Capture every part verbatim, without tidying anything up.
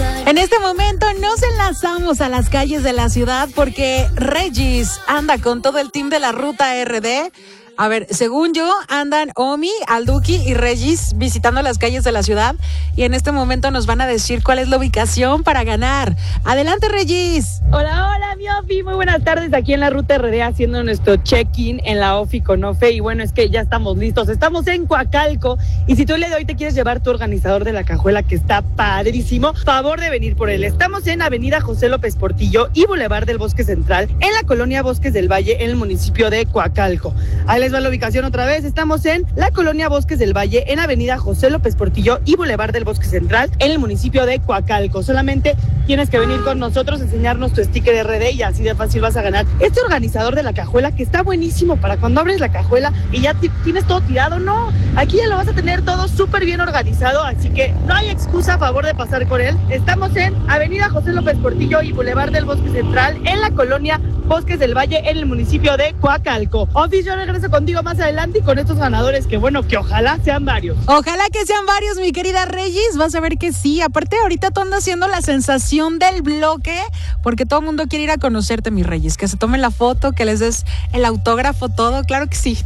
En este momento nos enlazamos a las calles de la ciudad porque Regis anda con todo el team de la Ruta R D. A ver, según yo, andan Omi, Alduki y Regis visitando las calles de la ciudad y en este momento nos van a decir cuál es la ubicación para ganar. Adelante, Regis. Hola, hola, mi Ofi, muy buenas tardes aquí en la Ruta R D haciendo nuestro check-in en la Ofi con Ofe y bueno, es que ya estamos listos, estamos en Coacalco y si tú el día de hoy te quieres llevar tu organizador de la cajuela que está padrísimo, favor de venir por él. Estamos en Avenida José López Portillo y Boulevard del Bosque Central en la colonia Bosques del Valle en el municipio de Coacalco. Ahí les va la ubicación otra vez, estamos en la colonia Bosques del Valle en Avenida José López Portillo y Boulevard del Bosque Central en el municipio de Coacalco. Solamente tienes que venir con nosotros, enseñarnos tu sticker R D y así de fácil vas a ganar este organizador de la cajuela que está buenísimo para cuando abres la cajuela y ya t- tienes todo tirado. No, aquí ya lo vas a tener todo súper bien organizado, así que no hay excusa a favor de pasar por él. Estamos en Avenida José López Portillo y Boulevard del Bosque Central en la colonia Bosques del Valle en el municipio de Coacalco. Office, yo regreso contigo más adelante y con estos ganadores que bueno, que ojalá sean varios. Ojalá que sean varios, mi querida Regis, vas a ver que sí. Aparte ahorita tú andas haciendo la sensación del bloque porque todo el mundo quiere ir a conocerte, mi Regis, que se tomen la foto, que les des el autógrafo, todo, claro que sí.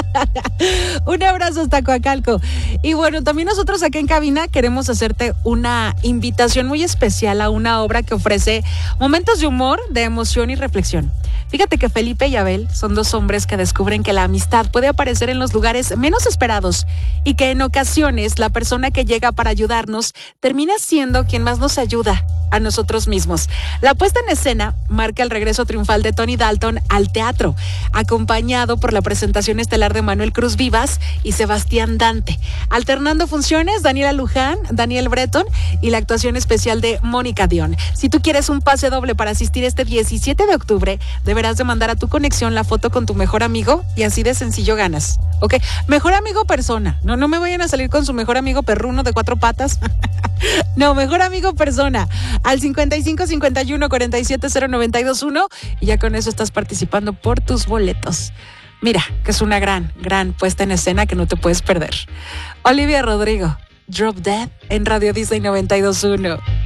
Un abrazo hasta Coacalco. Y bueno, también nosotros acá en cabina queremos hacerte una invitación muy especial a una obra que ofrece momentos de humor, de emoción y reflexión. Fíjate que Felipe y Abel son dos hombres que descubren que la amistad puede aparecer en los lugares menos esperados y que en ocasiones la persona que llega para ayudarnos termina siendo quien más nos ayuda a nosotros mismos. La puesta en escena marca el regreso triunfal de Tony Dalton al teatro, acompañado por la presentación estelar de Manuel Cruz Vivas y Sebastián Dante, alternando funciones Daniela Luján, Daniel Breton y la actuación especial de Mónica Dion. Si tú quieres un pase doble para asistir este diecisiete de octubre, deberás de mandar a tu conexión la foto con tu mejor amigo y así de sencillo ganas. ¿Ok? Mejor amigo persona. No, no me vayan a salir con su mejor amigo perruno de cuatro patas. No, mejor amigo persona. Al cincuenta y cinco cincuenta y uno cuarenta y siete cero noventa y dos uno y ya con eso estás participando por tus boletos. Mira, que es una gran, gran puesta en escena que no te puedes perder. Olivia Rodrigo, Drop Dead en Radio Disney noventa y dos punto uno.